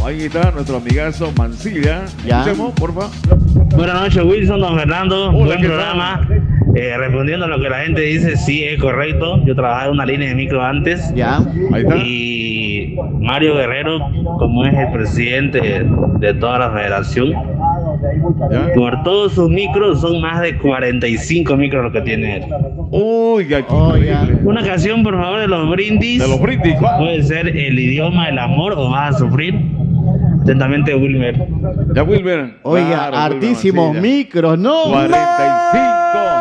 ahí está nuestro amigazo Mancilla. Ya. Escuchemos, porfa. Buenas noches, Wilson, don Fernando. Hola, Buen ¿qué programa. Respondiendo a lo que la gente dice, sí, es correcto. Yo trabajaba en una línea de micro antes. Ya. Ahí está. Y Mario Guerrero, como es el presidente de toda la federación, ¿Ya? por todos sus micros son más de 45 micros lo que tiene él. Oiga, qué Oiga. increíble. Una canción, por favor, de los brindis. De los brindis, ¿cuál? Puede ser El idioma del amor o Vas a sufrir. Atentamente, Wilmer. Ya, Wilmer. Oiga, Claro, hartísimos Wilmer Mancilla. micros, ¿no? 45.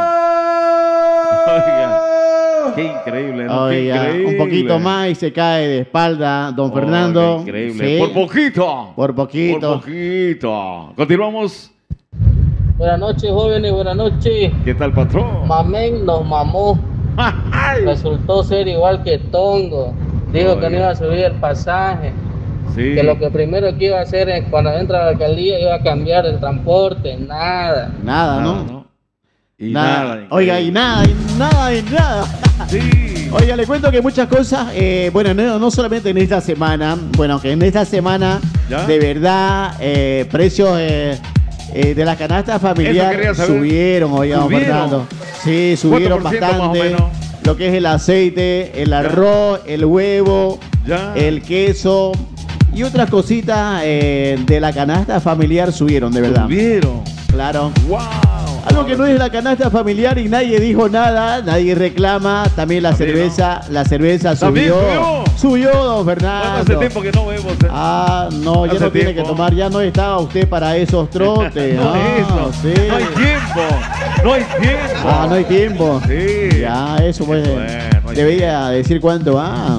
Oiga, qué increíble, ¿no? Qué Oiga, increíble. un poquito más y se cae de espalda, don Oiga, Fernando. increíble. Sí, Por poquito. por poquito. Por poquito. Continuamos. Buenas noches, jóvenes, buenas noches. ¿Qué tal, patrón? Mamén nos mamó. Ay. Resultó ser igual que Tongo. Dijo que no iba a subir el pasaje. Sí. Que lo que primero que iba a hacer es cuando entra a la alcaldía iba a cambiar el transporte. Nada. Nada, ¿no? Nada, ¿no? Y Nada. nada. Oiga, y nada, y nada, y nada. Sí. Oiga, le cuento que muchas cosas, bueno, no solamente en esta semana, bueno, que en esta semana, ¿Ya? de verdad, precios de las canastas Eso familiares quería saber. subieron, oiga, don ¿Subieron? Fernando. Sí, subieron ¿Cuánto por ciento más o bastante. menos? Lo que es el aceite, el arroz, el huevo, Ya. el queso y otras cositas de la canasta familiar subieron, de verdad. Subieron. Claro. Wow. Algo que no es la canasta familiar y nadie dijo nada, nadie reclama. También la También, cerveza ¿También subió. Subió, don Fernando. Bueno, hace tiempo que no vemos. Ah, no, ya Hace no tiene que tiempo. tomar, ya no estaba usted para esos trotes. No Ah, es eso. sí. No hay tiempo. No hay tiempo. Ah, no hay tiempo. Sí. Ya, eso pues. Bueno, hay Debería decir cuánto va.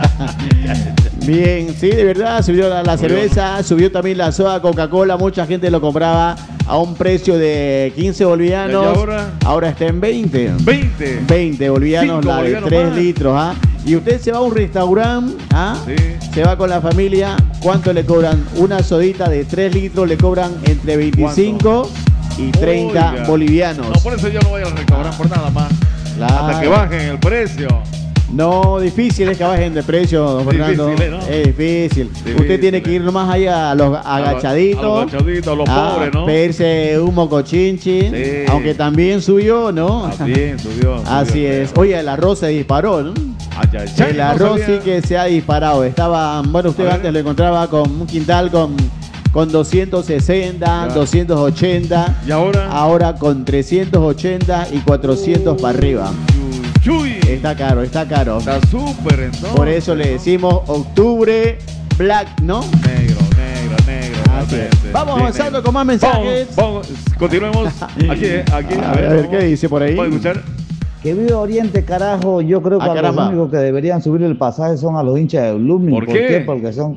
Bien, sí, de verdad, subió la cerveza, subió también la soda Coca-Cola, mucha gente lo compraba a un precio de 15 bolivianos. ¿Y ahora? Está en 20. 20. 20 bolivianos, 5 la de bolivianos 3 más. litros, ¿ah? Y usted se va a un restaurante, ¿ah? Sí. Se va con la familia, ¿cuánto le cobran? Una sodita de 3 litros le cobran entre 25 y 30 Oiga. bolivianos. No, por eso yo no voy al restaurante por nada más. Claro. Hasta que bajen el precio. No, difícil es que bajen de precio, don Fernando. Difícil, ¿no? Es difícil. Difícil. Usted tiene que ir nomás ahí a los agachaditos. A los agachaditos, a los pobres, ¿no? Pedirse un mocochinchi. Sí. Aunque también subió, ¿no? También subió. Así es. Oye, el arroz se disparó, ¿no? Ay, ay, ay, El no arroz sabía. sí que se ha disparado. Estaba, bueno, usted A ver. antes lo encontraba con un quintal con 260, Ya. 280. ¿Y ahora? Ahora con 380 y 400 para arriba. Chuy. Está caro, está caro. Está súper entonces. Por eso le decimos octubre black, ¿no? Negro, negro, negro. Así es. realmente. Vamos Sí, avanzando negro. con más mensajes. Vamos, continuemos. Aquí, A ver, ¿qué dice por ahí? ¿Puede escuchar? Que viva Oriente, carajo. Yo creo que a los caramba. únicos que deberían subir el pasaje son a los hinchas de Blooming. ¿Por qué? Porque son...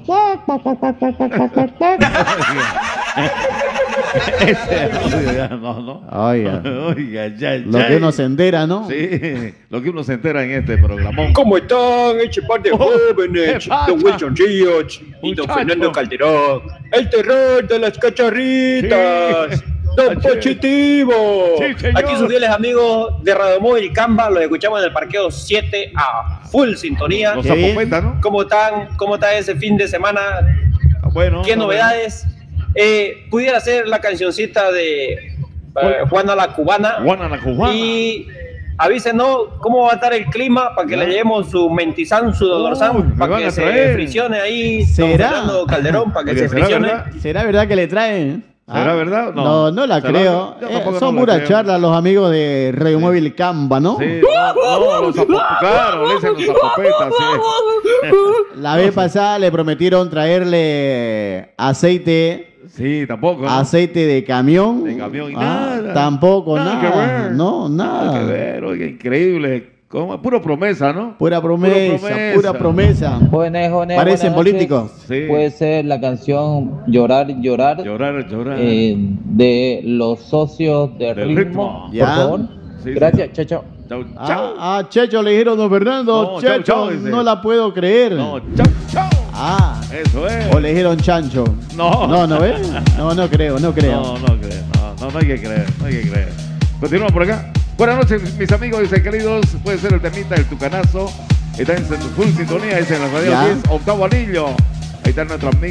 No. Oiga, Oiga, ya, lo que uno se entera, ¿no? Sí, lo que uno se entera en este programón. ¿Cómo están, eche par de ¿qué jóvenes? pasa? Don Wilson Ríos y don Muchacho. Fernando Calderón. El terror de las cacharritas. Sí. Don Así es. Positivo. Sí, señor. Aquí sus fieles amigos de Radomóvil y Camba. Los escuchamos en el parqueo 7 a full sintonía. Los Qué bien. zapopetas, ¿no? ¿Cómo están? ¿Cómo está ese fin de semana? Bueno. ¿Qué novedades? Pudiera ser la cancioncita de Juana la Cubana. Juana la cubana. Y avísenos cómo va a estar el clima para que le llevemos su mentizán, su dodorzán, me para van que a se traer. fricione ahí. Don ¿Será? Fernando Calderón, para que Oye, se ¿será fricione. verdad? ¿Será verdad que le traen? ¿Será verdad? No la ¿Será? creo. Yo tampoco Son no la puras creo. charlas los amigos de Radio Móvil Camba, ¿no? Sí, no, los zapopetas, claro, le dicen los zapopetas, sí. La vez pasada le prometieron traerle aceite Sí, tampoco. ¿no? Aceite de camión. De camión y nada. Tampoco, Nada nada. que ver. No, Nada nada. que ver, oiga, increíble. Como, puro promesa, ¿no? Pura promesa, pura promesa. Jóvenes, jóvenes, Parecen buenas noches. políticos. Sí. Puede ser la canción Llorar, Llorar, Llorar, llorar. de los socios de Del ritmo, ritmo. por Ya. favor. Sí, Gracias, chao, chao. Chau, chau. Checho le dijeron, don Fernando. No, chau, Checho, chau, dice. no la puedo creer. No, chau, chau. Eso es. O le dijeron chancho. No. No ves? No creo, no creo. No creo. No hay que creer, no hay que creer. Continuamos por acá. Buenas noches, mis amigos, dicen queridos. Puede ser el temita del tucanazo. Está en full sintonía, dice en la radio Ya. 10, octavo anillo. Ahí está nuestro amigo.